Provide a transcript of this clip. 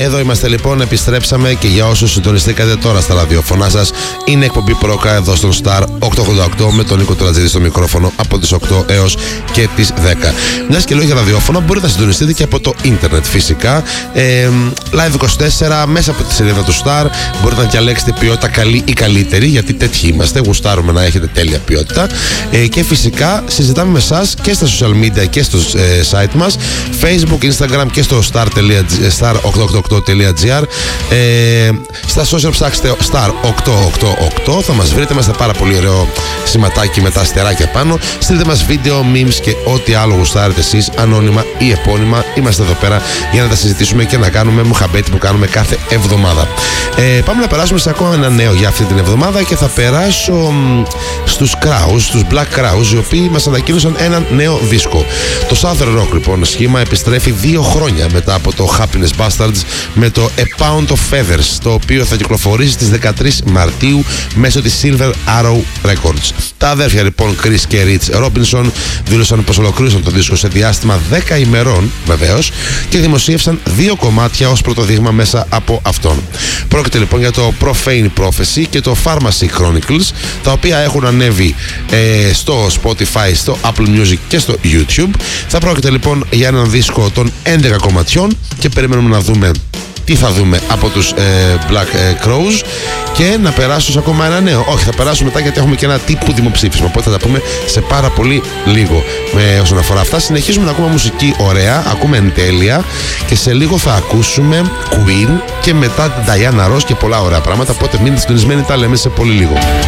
Εδώ είμαστε λοιπόν, επιστρέψαμε και για όσους συντονιστήκατε τώρα στα ραδιοφωνά σας, είναι εκπομπή Πρόκα εδώ στον Star 888 με τον Νίκο Τολατζίδη στο μικρόφωνο από τις 8 έως και τις 10. Μιας και λέω για ραδιόφωνο, μπορείτε να συντονιστείτε και από το ίντερνετ φυσικά. Live24 μέσα από τη σελίδα του Star. Μπορείτε να διαλέξετε ποιότητα καλή ή καλύτερη, γιατί τέτοιοι είμαστε. Γουστάρουμε να έχετε τέλεια ποιότητα. Και φυσικά συζητάμε με εσάς και στα social media και στο site μας, Facebook, Instagram και στο star888.gr. Στα social ψάξτε star888, θα μας βρείτε. Είμαστε πάρα πολύ ωραίο σηματάκι με τα αστεράκια πάνω. Στείλτε μας βίντεο, memes και ό,τι άλλο γουστάρετε εσείς, ανώνυμα ή επώνυμα. Είμαστε εδώ πέρα για να τα συζητήσουμε και να κάνουμε μουχαμπέτι που κάνουμε κάθε εβδομάδα. Πάμε να περάσουμε σε ακόμα ένα νέο για αυτή την εβδομάδα και θα περάσω στους Kraus, τους Black Kraus, οι οποίοι μας ανακοίνωσαν έναν νέο δίσκο. Το Southern Rock λοιπόν σχήμα επιστρέφει 2 χρόνια μετά από το Happiness Bastards με το A Pound of Feathers, το οποίο θα κυκλοφορήσει στις 13 Μαρτίου μέσω της Silver Arrow Records. Τα αδέρφια λοιπόν Chris και Rich Robinson δήλωσαν πως ολοκλήρωσαν το δίσκο σε διάστημα 10 ημερών βεβαίως και δημοσίευσαν 2 κομμάτια ως πρωτοδείγμα μέσα από αυτόν. Πρόκειται λοιπόν για το Profane Prophecy και το Pharmacy Chronicles, τα οποία έχουν ανέβει στο Spotify, στο Apple Music και στο YouTube. Θα πρόκειται λοιπόν για έναν δίσκο των 11 κομματιών και περιμένουμε να δούμε τι θα δούμε από τους Black Crows και να περάσω σε ακόμα ένα νέο. Όχι, θα περάσουμε μετά γιατί έχουμε και ένα τύπου δημοψήφισμα, οπότε θα τα πούμε σε πάρα πολύ λίγο. Όσον αφορά αυτά, συνεχίζουμε να ακούμε μουσική ωραία, ακούμε εν τέλεια και σε λίγο θα ακούσουμε Queen και μετά Diana Ross και πολλά ωραία πράγματα, οπότε μείνετε συντονισμένοι, τα λέμε σε πολύ λίγο.